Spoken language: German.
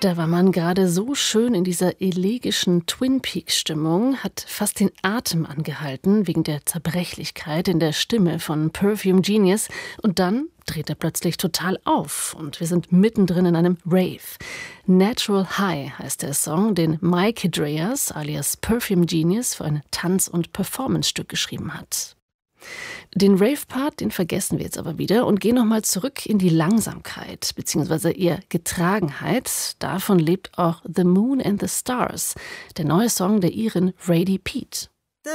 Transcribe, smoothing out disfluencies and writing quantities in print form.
Da war man gerade so schön in dieser elegischen Twin-Peaks-Stimmung, hat fast den Atem angehalten wegen der Zerbrechlichkeit in der Stimme von Perfume Genius. Und dann dreht er plötzlich total auf und wir sind mittendrin in einem Rave. Natural High heißt der Song, den Mike Hidreas alias Perfume Genius für ein Tanz- und Performance-Stück geschrieben hat. Den Rave-Part, den vergessen wir jetzt aber wieder und gehen nochmal zurück in die Langsamkeit, beziehungsweise eher Getragenheit. Davon lebt auch The Moon and the Stars, der neue Song der Irin Radie Peat.